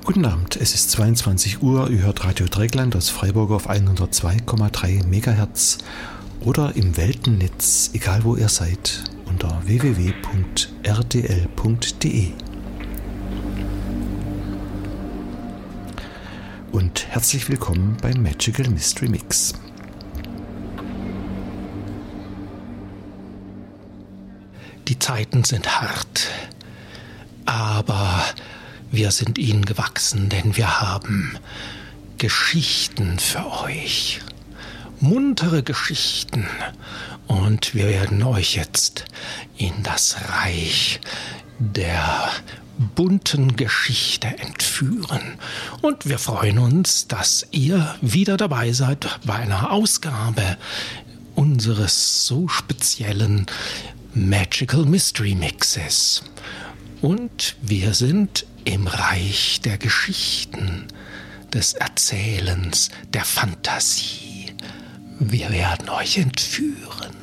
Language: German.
Guten Abend, es ist 22 Uhr, ihr hört Radio Dreieckland aus Freiburg auf 102,3 MHz oder im Weltennetz, egal wo ihr seid, unter www.rdl.de. Und herzlich willkommen beim Magical Mystery Mix. Die Zeiten sind hart, aber wir sind ihnen gewachsen, denn wir haben Geschichten für euch. Muntere Geschichten. Und wir werden euch jetzt in das Reich der bunten Geschichte entführen. Und wir freuen uns, dass ihr wieder dabei seid bei einer Ausgabe unseres so speziellen Magical Mystery Mixes. Und wir sind im Reich der Geschichten, des Erzählens, der Fantasie. Wir werden euch entführen.